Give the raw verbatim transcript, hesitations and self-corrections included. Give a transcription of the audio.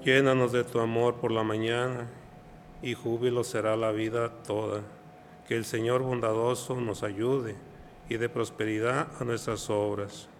Llénanos de tu amor por la mañana, y júbilo será la vida toda. Que el Señor bondadoso nos ayude y dé prosperidad a nuestras obras.